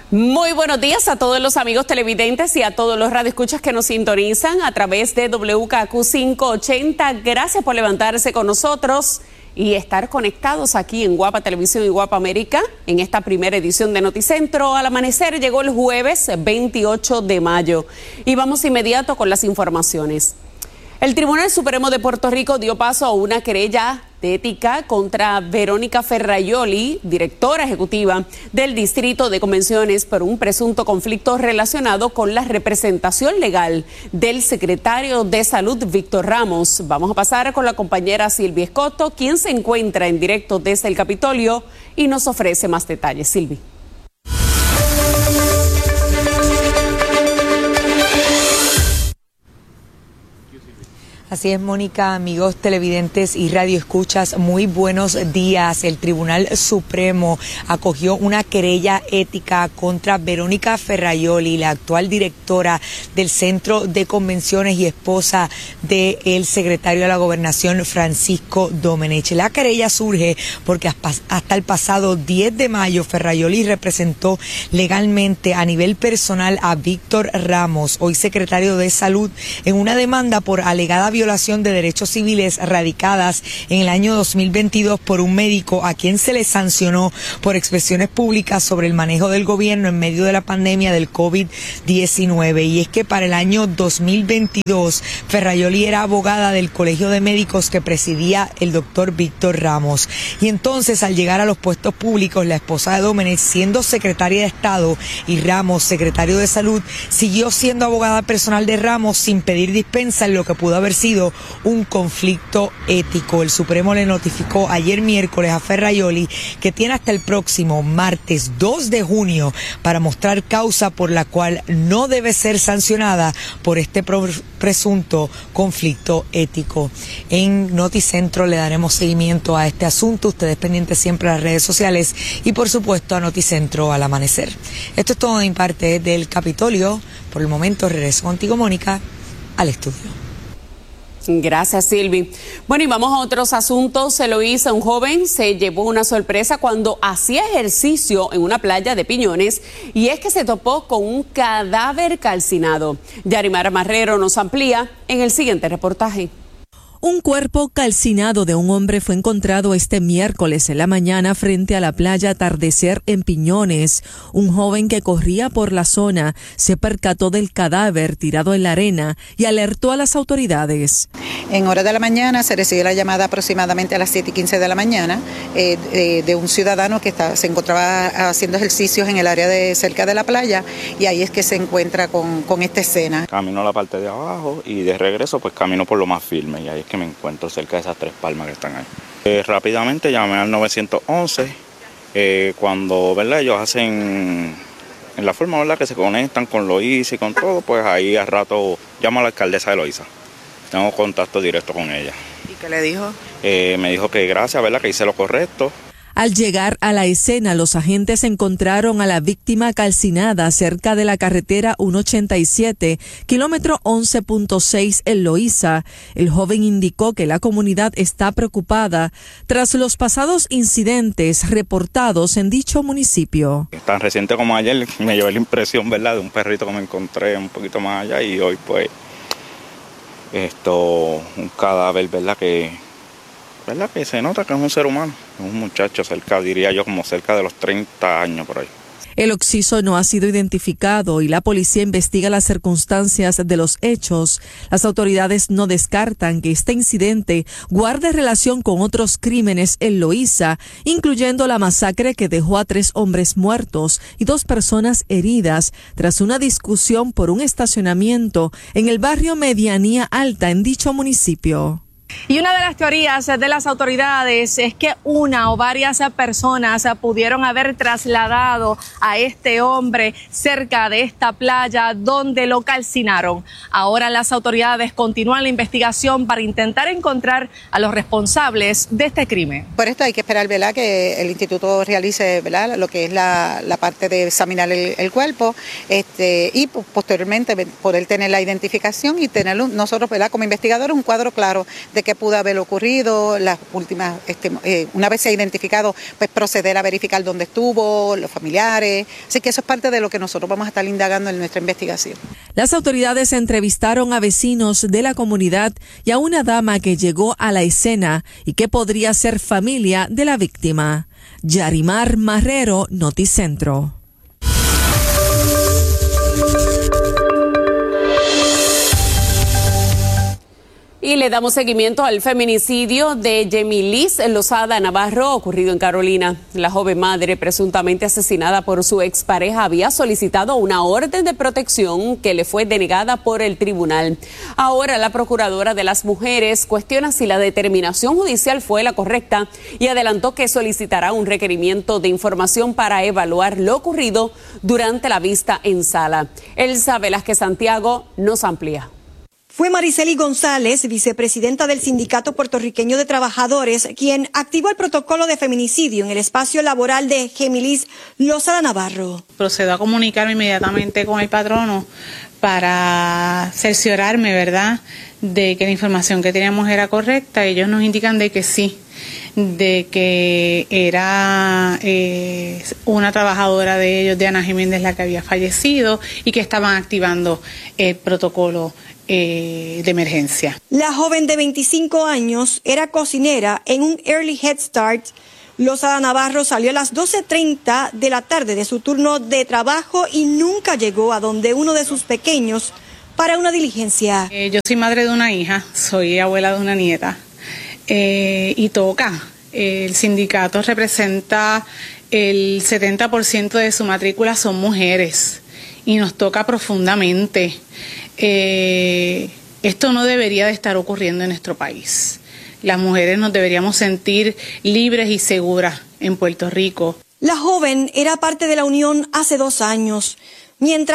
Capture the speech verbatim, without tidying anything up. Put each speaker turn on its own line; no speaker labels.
Muy buenos días a todos los amigos televidentes y a todos los radioescuchas que nos sintonizan a través de W K Q quinientos ochenta. Gracias por levantarse con nosotros y estar conectados aquí en Guapa Televisión y Guapa América en esta primera edición de Noticentro. Al amanecer llegó el jueves veintiocho de mayo y vamos inmediato con las informaciones. El Tribunal Supremo de Puerto Rico dio paso a una querella de ética contra Verónica Ferraioli, directora ejecutiva del Distrito de Convenciones, por un presunto conflicto relacionado con la representación legal del secretario de Salud, Víctor Ramos. Vamos a pasar con la compañera Silvia Escoto, quien se encuentra en directo desde el Capitolio y nos ofrece más detalles. Silvia.
Así es, Mónica, amigos televidentes y radioescuchas, muy buenos días. El Tribunal Supremo acogió una querella ética contra Verónica Ferraioli, la actual directora del Centro de Convenciones y esposa del secretario de la Gobernación, Francisco Domenech. La querella surge porque hasta el pasado diez de mayo Ferraioli representó legalmente a nivel personal a Víctor Ramos, hoy secretario de Salud, en una demanda por alegada violación de derechos civiles radicadas en el año dos mil veintidós por un médico a quien se le sancionó por expresiones públicas sobre el manejo del gobierno en medio de la pandemia del COVID diecinueve. Y es que para el año dos mil veintidós, Ferraioli era abogada del Colegio de Médicos que presidía el doctor Víctor Ramos. Y entonces, al llegar a los puestos públicos, la esposa de Domenech, siendo secretaria de Estado, y Ramos, secretario de Salud, siguió siendo abogada personal de Ramos sin pedir dispensa en lo que pudo haber sido un conflicto ético. El Supremo le notificó ayer miércoles a Ferraioli que tiene hasta el próximo martes dos de junio para mostrar causa por la cual no debe ser sancionada por este presunto conflicto ético. En Noticentro le daremos seguimiento a este asunto. Ustedes pendientes siempre a las redes sociales y por supuesto a Noticentro al amanecer. Esto es todo de mi parte del Capitolio. Por el momento regreso contigo, Mónica, al estudio.
Gracias, Silvi. Bueno, y vamos a otros asuntos. Eloísa, un joven, se llevó una sorpresa cuando hacía ejercicio en una playa de Piñones, y es que se topó con un cadáver calcinado. Yarimara Marrero nos amplía en el siguiente reportaje.
Un cuerpo calcinado de un hombre fue encontrado este miércoles en la mañana frente a la playa Atardecer en Piñones. Un joven que corría por la zona se percató del cadáver tirado en la arena y alertó a las autoridades.
En horas de la mañana se recibió la llamada aproximadamente a las siete y quince de la mañana eh, eh, de un ciudadano que está, se encontraba haciendo ejercicios en el área de cerca de la playa, y ahí es que se encuentra con, con esta escena.
Caminó la parte de abajo y de regreso pues caminó por lo más firme, y ahí es que me encuentro cerca de esas tres palmas que están ahí. Eh, rápidamente llamé al nueve once, eh, cuando ¿verdad? ellos hacen, en la forma ¿verdad? que se conectan con Loíza y con todo, pues ahí al rato llamo a la alcaldesa de Loíza. Tengo contacto directo con ella.
¿Y qué le dijo?
Eh, me dijo que gracias, ¿verdad? que hice lo correcto.
Al llegar a la escena, los agentes encontraron a la víctima calcinada cerca de la carretera ciento ochenta y siete, kilómetro once punto seis en Loíza. El joven indicó que la comunidad está preocupada tras los pasados incidentes reportados en dicho municipio.
Tan reciente como ayer me llevé la impresión, ¿verdad?, de un perrito que me encontré un poquito más allá, y hoy pues esto, un cadáver, ¿verdad?, que ¿verdad? que se nota que es un ser humano, es un muchacho cerca, diría yo, como cerca de los treinta años por ahí.
El occiso no ha sido identificado y la policía investiga las circunstancias de los hechos. Las autoridades no descartan que este incidente guarde relación con otros crímenes en Loíza, incluyendo la masacre que dejó a tres hombres muertos y dos personas heridas tras una discusión por un estacionamiento en el barrio Medianía Alta en dicho municipio.
Y una de las teorías de las autoridades es que una o varias personas pudieron haber trasladado a este hombre cerca de esta playa donde lo calcinaron. Ahora las autoridades continúan la investigación para intentar encontrar a los responsables de este crimen.
Por esto hay que esperar, ¿verdad?, que el instituto realice, ¿verdad?, lo que es la, la parte de examinar el, el cuerpo, este, y posteriormente poder tener la identificación y tener nosotros, ¿verdad?, como investigadores un cuadro claro de de qué pudo haber ocurrido, las últimas, este, eh, una vez se ha identificado, pues proceder a verificar dónde estuvo, los familiares. Así que eso es parte de lo que nosotros vamos a estar indagando en nuestra investigación.
Las autoridades entrevistaron a vecinos de la comunidad y a una dama que llegó a la escena y que podría ser familia de la víctima. Yarimar Marrero, Noticentro.
Y le damos seguimiento al feminicidio de Yemilis Lozada Navarro, ocurrido en Carolina. La joven madre, presuntamente asesinada por su expareja, había solicitado una orden de protección que le fue denegada por el tribunal. Ahora la procuradora de las mujeres cuestiona si la determinación judicial fue la correcta y adelantó que solicitará un requerimiento de información para evaluar lo ocurrido durante la vista en sala. Elsa Velázquez Santiago nos amplía.
Fue Mariceli González, vicepresidenta del Sindicato Puertorriqueño de Trabajadores, quien activó el protocolo de feminicidio en el espacio laboral de Yemilis Lozada Navarro.
Procedo a comunicarme inmediatamente con el patrono para cerciorarme, ¿verdad?, de que la información que teníamos era correcta. Ellos nos indican de que sí, de que era eh, una trabajadora de ellos, de Ana Jiménez, la que había fallecido y que estaban activando el protocolo Eh, de emergencia.
La joven de veinticinco años era cocinera en un Early Head Start. Lozada Navarro salió a las doce treinta de la tarde de su turno de trabajo y nunca llegó a donde uno de sus pequeños para una diligencia.
Eh, yo soy madre de una hija, soy abuela de una nieta eh, y toca. El sindicato representa el setenta por ciento de su matrícula son mujeres y nos toca profundamente. Eh, esto no debería de estar ocurriendo en nuestro país. Las mujeres nos deberíamos sentir libres y seguras en Puerto Rico.
La joven era parte de la unión hace dos años, mientras